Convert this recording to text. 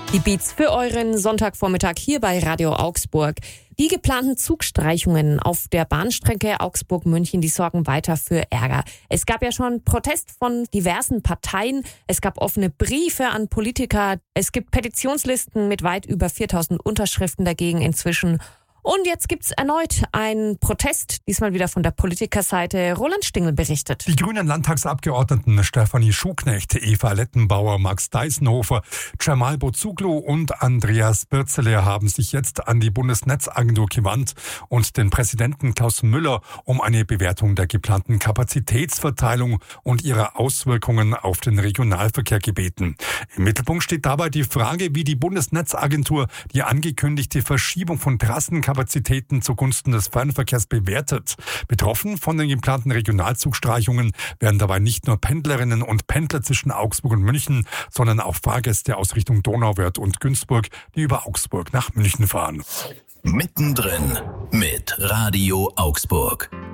Die Beats für euren Sonntagvormittag hier bei Radio Augsburg. Die geplanten Zugstreichungen auf der Bahnstrecke Augsburg-München, die sorgen weiter für Ärger. Es gab ja schon Protest von diversen Parteien. Es gab offene Briefe an Politiker. Es gibt Petitionslisten mit weit über 4.000 Unterschriften dagegen inzwischen. Und jetzt gibt's erneut einen Protest, diesmal wieder von der Politikerseite. Roland Stingel berichtet. Die grünen Landtagsabgeordneten Stefanie Schuhknecht, Eva Lettenbauer, Max Deisenhofer, Cemal Bozuglu und Andreas Birzele haben sich jetzt an die Bundesnetzagentur gewandt und den Präsidenten Klaus Müller um eine Bewertung der geplanten Kapazitätsverteilung und ihrer Auswirkungen auf den Regionalverkehr gebeten. Im Mittelpunkt steht dabei die Frage, wie die Bundesnetzagentur die angekündigte Verschiebung von Trassenkapazitäten zugunsten des Fernverkehrs bewertet. Betroffen von den geplanten Regionalzugstreichungen werden dabei nicht nur Pendlerinnen und Pendler zwischen Augsburg und München, sondern auch Fahrgäste aus Richtung Donauwörth und Günzburg, die über Augsburg nach München fahren. Mittendrin mit Radio Augsburg.